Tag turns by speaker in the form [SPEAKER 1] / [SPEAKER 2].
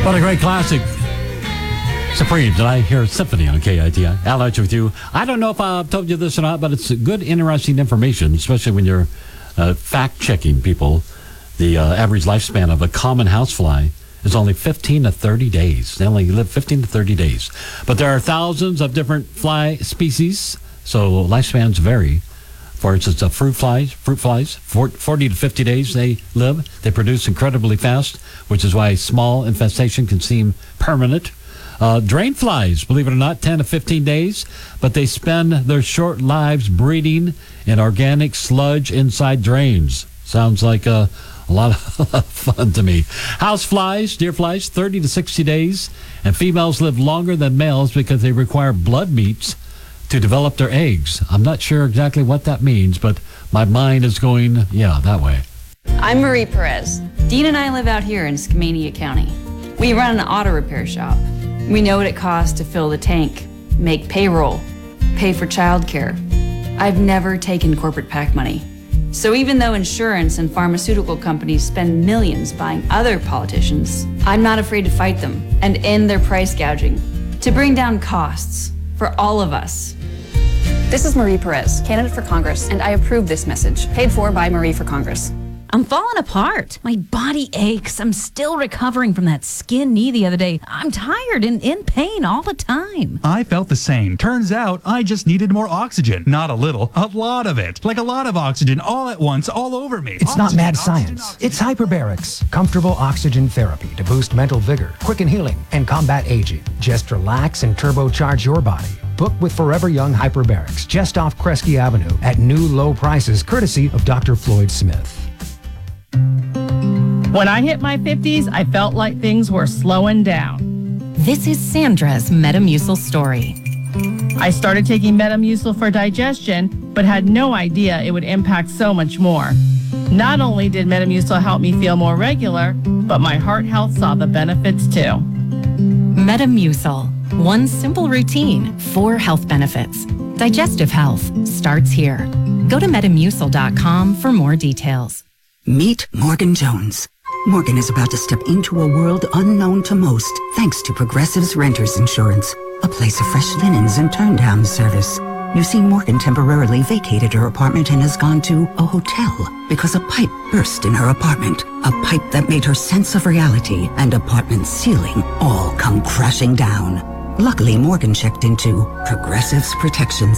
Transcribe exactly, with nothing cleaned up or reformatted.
[SPEAKER 1] What a great classic. Supreme, did I hear Symphony on K I T I? Al Archer with you. I don't know if I've told you this or not, but it's good, interesting information, especially when you're uh, fact-checking people. The uh, average lifespan of a common housefly is only fifteen to thirty days. They only live fifteen to thirty days. But there are thousands of different fly species, so lifespans vary. For instance, uh, fruit flies, fruit flies, forty to fifty days they live. They produce incredibly fast, which is why small infestation can seem permanent. Uh, drain flies, believe it or not, ten to fifteen days, but they spend their short lives breeding in organic sludge inside drains. Sounds like a, a lot of fun to me. House flies, deer flies, thirty to sixty days, and females live longer than males because they require blood meats to develop their eggs. I'm not sure exactly what that means, but my mind is going, yeah, that way.
[SPEAKER 2] I'm Marie Perez. Dean and I live out here in Skamania County. We run an auto repair shop. We know what it costs to fill the tank, make payroll, pay for childcare. I've never taken corporate PAC money. So even though insurance and pharmaceutical companies spend millions buying other politicians, I'm not afraid to fight them and end their price gouging to bring down costs for all of us.
[SPEAKER 3] This is Marie Perez, candidate for Congress, and I approve this message, paid for by Marie for Congress.
[SPEAKER 4] I'm falling apart. My body aches. I'm still recovering from that skin knee the other day. I'm tired and in pain all the time.
[SPEAKER 5] I felt the same. Turns out I just needed more oxygen. Not a little, a lot of it. Like a lot of oxygen all at once, all over me.
[SPEAKER 6] It's
[SPEAKER 5] oxygen,
[SPEAKER 6] not mad
[SPEAKER 5] oxygen,
[SPEAKER 6] science.
[SPEAKER 5] oxygen.
[SPEAKER 6] It's hyperbarics. Comfortable oxygen therapy to boost mental vigor, quicken healing, and combat aging. Just relax and turbocharge your body. Book with Forever Young Hyperbarics just off Kresge Avenue at new low prices courtesy of Doctor Floyd Smith.
[SPEAKER 7] When I hit my fifties, I felt like things were slowing down.
[SPEAKER 4] This is Sandra's Metamucil story.
[SPEAKER 7] I started taking Metamucil for digestion, but had no idea it would impact so much more. Not only did Metamucil help me feel more regular, but my heart health saw the benefits too.
[SPEAKER 4] Metamucil. One simple routine, four health benefits. Digestive health starts here. Go to metamucil dot com for more details.
[SPEAKER 8] Meet Morgan Jones. Morgan is about to step into a world unknown to most, thanks to Progressive's Renters Insurance, a place of fresh linens and turn-down service. You see, Morgan temporarily vacated her apartment and has gone to a hotel because a pipe burst in her apartment, a pipe that made her sense of reality and apartment ceiling all come crashing down. Luckily, Morgan checked into Progressive's Protection